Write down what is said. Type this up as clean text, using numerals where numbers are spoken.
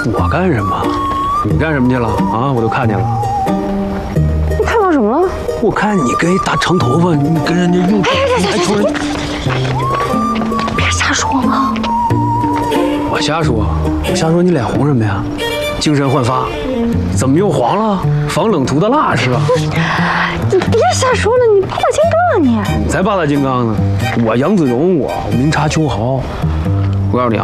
我干什么？你干什么去了啊？我都看见了。 你看到什么了？ 我看你跟一大长头发，你跟人家又还瞅人。 别瞎说嘛！ 我瞎说，你脸红什么呀？精神焕发，怎么又黄了？防冷涂的蜡是吧？ 你别瞎说了，你八大金刚啊你！ 你才八大金刚呢！我杨子荣，我明察秋毫。我告诉你啊，